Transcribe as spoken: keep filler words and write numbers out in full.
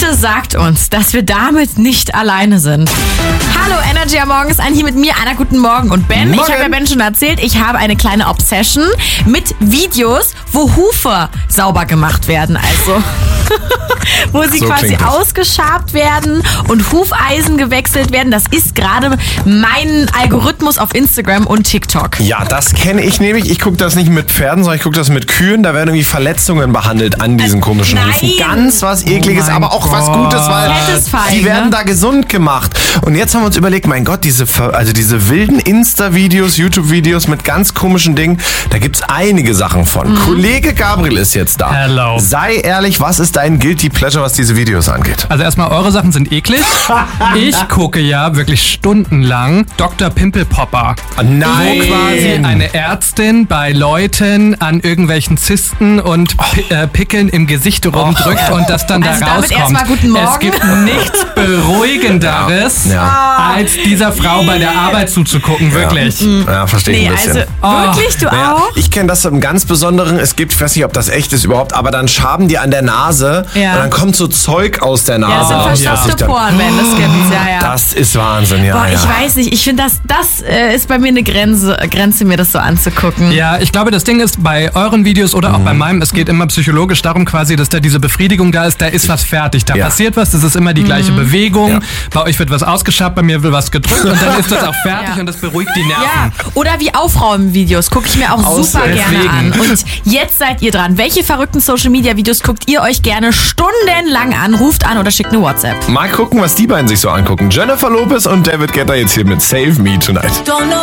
Bitte sagt uns, dass wir damit nicht alleine sind. Hallo Energy am Morgen ist ein hier mit mir. Anna, guten Morgen. Und Ben, Morgen. ich habe ja Ben schon erzählt, ich habe eine kleine Obsession mit Videos, wo Hufe sauber gemacht werden. Also wo sie So quasi klingt das. ausgeschabt werden und Hufeisen gewechselt werden. Das ist gerade mein Algorithmus auf Instagram und TikTok. Ja, das kenne ich nämlich. Ich gucke das nicht mit Pferden, sondern ich gucke das mit Kühen. Da werden irgendwie Verletzungen behandelt an diesen komischen Nein. Hufen. Ganz was Ekliges, Oh mein aber auch was Gott. Gutes, weil Satisfying, die werden ne? da gesund gemacht. Und jetzt haben wir uns überlegt, mein Gott, diese, ver- also diese wilden Insta-Videos, YouTube-Videos mit ganz komischen Dingen, da gibt's einige Sachen von. Mhm. Kollege Gabriel ist jetzt da. Hello. Sei ehrlich, was ist dein Guilty Pleasure, was diese Videos angeht? Also erstmal, eure Sachen sind eklig. Ich gucke ja wirklich stundenlang Doktor Pimpelpopper. Ah, nein. Wo quasi eine Ärztin bei Leuten an irgendwelchen Zysten und Pi äh, Pickeln im Gesicht rumdrückt und das dann Also da damit rauskommt. erstmal guten Morgen. Es gibt nichts Beruhigenderes, Ja. als dieser Frau bei der Arbeit zuzugucken, wirklich. Ja, verstehe ich Nee, ein bisschen. also wirklich, du Naja, auch? ich kenne das im ganz Besonderen. Es gibt, ich weiß nicht, ob das echt ist überhaupt, aber dann schaben die an der Nase Ja. und dann kommt so Zeug aus der Nase. Ja, das sind raus, was sich verstopfte dann- Poren, Ben, das gibt's, ja, ja. Das ist Wahnsinn, ja. Boah, ja. ich weiß nicht, ich finde, das, das äh, ist bei mir eine Grenze, Grenze, mir das so anzugucken. Ja, ich glaube, das Ding ist, bei euren Videos oder auch bei meinem, es geht immer psychologisch darum quasi, dass da diese Befriedigung da ist, da ist was fertig, da Ja. passiert was, das ist immer die gleiche Bewegung, Ja. bei euch wird was ausgeschabt, bei mir wird was gedrückt und dann ist das auch fertig Ja. und das beruhigt die Nerven. Ja, oder wie Aufräumen-Videos, gucke ich mir auch Aus- super gerne deswegen. an. Und jetzt seid ihr dran. Welche verrückten Social-Media-Videos guckt ihr euch gerne stundenlang an? Ruft an oder schickt eine WhatsApp. Mal gucken, was die beiden sich so angucken. Jennifer Lopez und David Guetta jetzt hier mit Save Me Tonight. Don't know